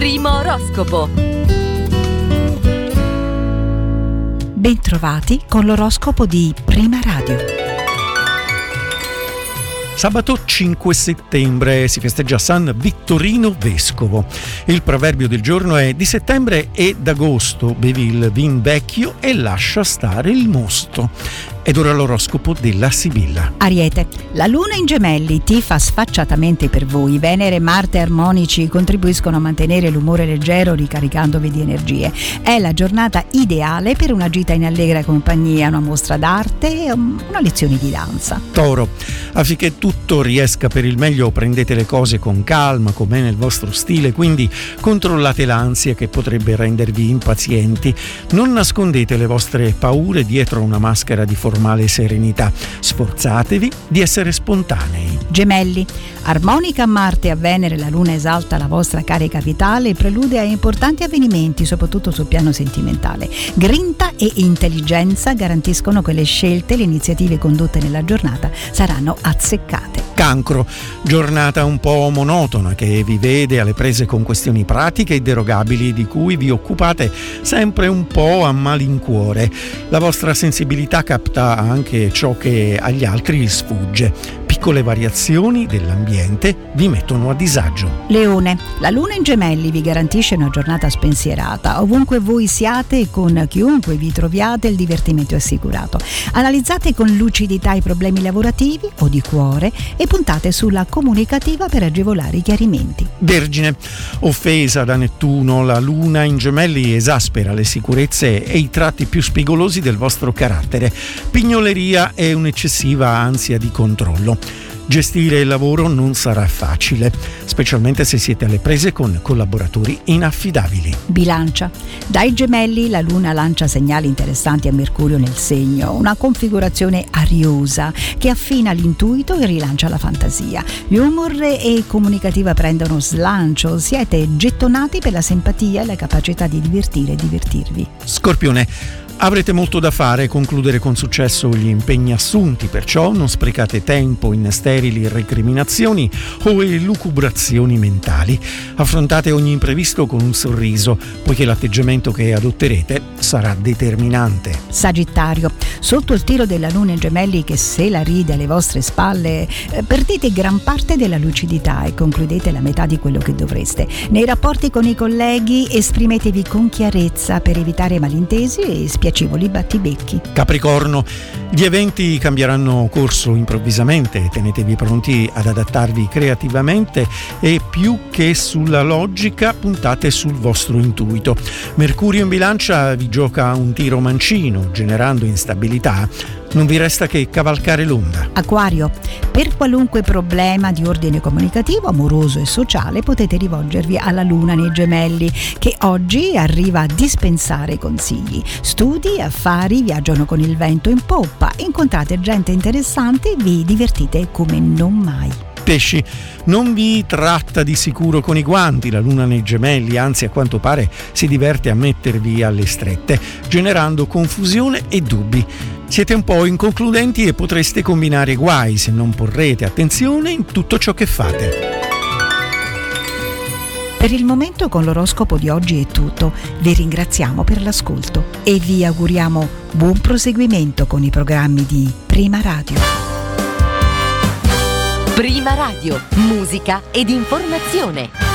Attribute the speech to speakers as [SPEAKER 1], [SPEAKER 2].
[SPEAKER 1] Primo oroscopo.
[SPEAKER 2] Bentrovati con l'oroscopo di Prima Radio.
[SPEAKER 3] Sabato 5 settembre si festeggia San Vittorino Vescovo. Il proverbio del giorno è: di settembre e d'agosto bevi il vin vecchio e lascia stare il mosto. Ed ora l'oroscopo della Sibilla.
[SPEAKER 2] Ariete, la luna in gemelli tifa sfacciatamente per voi. Venere, Marte armonici contribuiscono a mantenere l'umore leggero ricaricandovi di energie. È la giornata ideale per una gita in allegra compagnia, una mostra d'arte e una lezione di danza.
[SPEAKER 3] Toro, affinché tutto riesca per il meglio prendete le cose con calma, com'è nel vostro stile, quindi controllate l'ansia che potrebbe rendervi impazienti. Non nascondete le vostre paure dietro una maschera di formale serenità. Sforzatevi di essere spontanei.
[SPEAKER 2] Gemelli, armonica a Marte e a Venere, la luna esalta la vostra carica vitale e prelude a importanti avvenimenti, soprattutto sul piano sentimentale. Grinta e intelligenza garantiscono che le scelte e le iniziative condotte nella giornata saranno azzeccate.
[SPEAKER 3] Cancro, giornata un po' monotona che vi vede alle prese con questioni pratiche e derogabili di cui vi occupate sempre un po' a malincuore. La vostra sensibilità capta anche ciò che agli altri sfugge. Piccole variazioni dell'ambiente vi mettono a disagio.
[SPEAKER 2] Leone, la luna in gemelli vi garantisce una giornata spensierata. Ovunque voi siate e con chiunque vi troviate il divertimento è assicurato. Analizzate con lucidità i problemi lavorativi o di cuore e puntate sulla comunicativa per agevolare i chiarimenti.
[SPEAKER 3] Vergine, offesa da Nettuno, la luna in gemelli esaspera le sicurezze e i tratti più spigolosi del vostro carattere. Pignoleria e un'eccessiva ansia di controllo. Gestire il lavoro non sarà facile, specialmente se siete alle prese con collaboratori inaffidabili.
[SPEAKER 2] Bilancia, dai gemelli la luna lancia segnali interessanti a Mercurio nel segno, una configurazione ariosa che affina l'intuito e rilancia la fantasia. L'humor e comunicativa prendono slancio, siete gettonati per la simpatia e la capacità di divertire e divertirvi.
[SPEAKER 3] Scorpione, avrete molto da fare e concludere con successo gli impegni assunti, perciò non sprecate tempo in sterili recriminazioni o elucubrazioni mentali. Affrontate ogni imprevisto con un sorriso, poiché l'atteggiamento che adotterete sarà determinante.
[SPEAKER 2] Sagittario, sotto il tiro della luna in gemelli che se la ride alle vostre spalle, perdete gran parte della lucidità e concludete la metà di quello che dovreste. Nei rapporti con i colleghi esprimetevi con chiarezza per evitare malintesi e spiacevoli battibecchi.
[SPEAKER 3] Capricorno, gli eventi cambieranno corso improvvisamente, tenetevi pronti ad adattarvi creativamente e più che sulla logica puntate sul vostro intuito. Mercurio in bilancia vi gioca un tiro mancino, generando instabilità. Non vi resta che cavalcare l'onda.
[SPEAKER 2] Acquario, per qualunque problema di ordine comunicativo, amoroso e sociale potete rivolgervi alla luna nei gemelli che oggi arriva a dispensare consigli. Studi, affari viaggiano con il vento in poppa, incontrate gente interessante e vi divertite come non mai.
[SPEAKER 3] Pesci, non vi tratta di sicuro con i guanti la luna nei gemelli, anzi a quanto pare si diverte a mettervi alle strette, generando confusione e dubbi. Siete un po' inconcludenti e potreste combinare guai se non porrete attenzione in tutto ciò che fate.
[SPEAKER 2] Per il momento con l'oroscopo di oggi è tutto. Vi ringraziamo per l'ascolto e vi auguriamo buon proseguimento con i programmi di Prima Radio.
[SPEAKER 1] Prima Radio, musica ed informazione.